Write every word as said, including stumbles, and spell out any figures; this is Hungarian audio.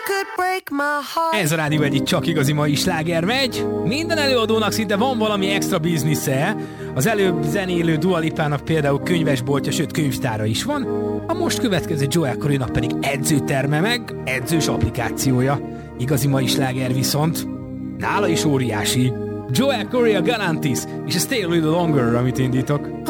Ez a rádió egyik csak igazi mai sláger megy. Minden előadónak szinte van valami extra biznisze. Az előbb zenélő Dua Lipának például könyvesboltja, sőt könyvtára is van. A most következő Joel Corrynak pedig edzőterme meg edzős applikációja. Igazi mai sláger viszont nála is óriási. Joel Corry a Galantis és a Stay a Little Longer, amit indítok.